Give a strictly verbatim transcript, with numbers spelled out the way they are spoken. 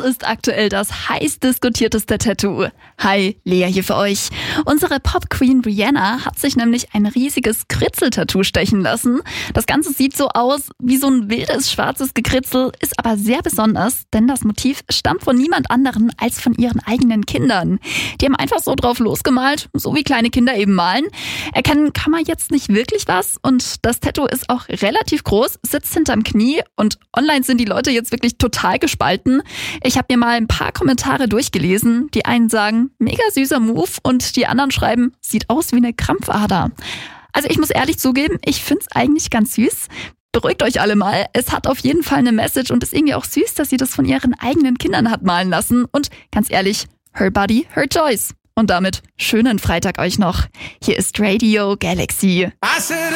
ist aktuell das heiß diskutierteste Tattoo? Hi, Lea hier für euch. Unsere Pop-Queen Rihanna hat sich nämlich ein riesiges Kritzel-Tattoo stechen lassen. Das Ganze sieht so aus wie so ein wildes schwarzes Gekritzel, ist aber sehr besonders, denn das Motiv stammt von niemand anderen als von ihren eigenen Kindern. Die haben einfach so drauf losgemalt, so wie kleine Kinder eben malen. Erkennen kann man jetzt nicht wirklich was und das Tattoo ist auch relativ groß, sitzt hinterm Knie und online sind die Leute jetzt wirklich total gespalten. Ich habe mir mal ein paar Kommentare durchgelesen. Die einen sagen, mega süßer Move und die anderen schreiben, sieht aus wie eine Krampfader. Also ich muss ehrlich zugeben, ich find's eigentlich ganz süß. Beruhigt euch alle mal, es hat auf jeden Fall eine Message und ist irgendwie auch süß, dass sie das von ihren eigenen Kindern hat malen lassen. Und ganz ehrlich, her body, her choice. Und damit schönen Freitag euch noch. Hier ist Radio Galaxy.